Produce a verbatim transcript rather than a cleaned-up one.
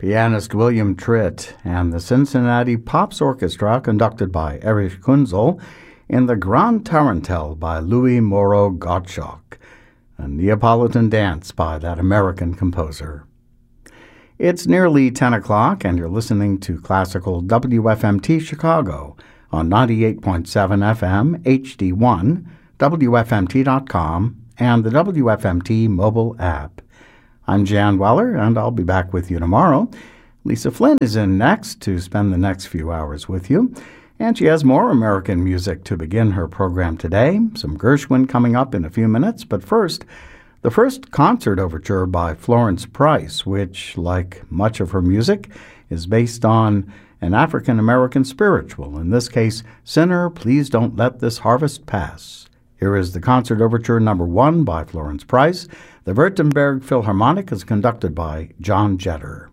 pianist William Tritt and the Cincinnati Pops Orchestra, conducted by Erich Kunzel, in the Grand Tarantelle by Louis Moreau Gottschalk, a Neapolitan dance by that American composer. It's nearly ten o'clock, and you're listening to Classical W F M T Chicago on ninety-eight point seven F M, H D one, W F M T dot com, and the W F M T mobile app. I'm Jan Weller, and I'll be back with you tomorrow. Lisa Flynn is in next to spend the next few hours with you, and she has more American music to begin her program today. Some Gershwin coming up in a few minutes, but first, the first concert overture by Florence Price, which, like much of her music, is based on an African-American spiritual, in this case, Sinner, Please Don't Let This Harvest Pass. Here is the concert overture number one by Florence Price. The Württemberg Philharmonic is conducted by John Jetter.